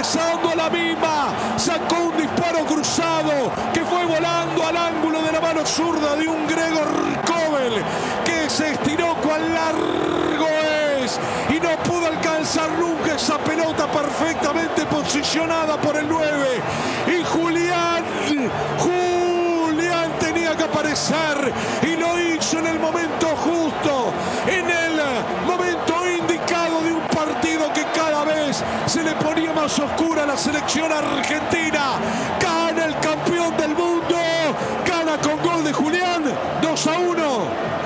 regresando a la misma, sacó un disparo cruzado que fue volando al ángulo de la mano zurda de un Gregor Kobel que se estiró cuán largo es y no pudo alcanzar nunca esa pelota perfectamente posicionada por el 9. Y Julián tenía que aparecer y lo hizo en el momento justo, en el momento indicado de un partido que cada vez se le ponía más oscura a la selección argentina. Gana el campeón del mundo, gana con gol de Julián, 2-1.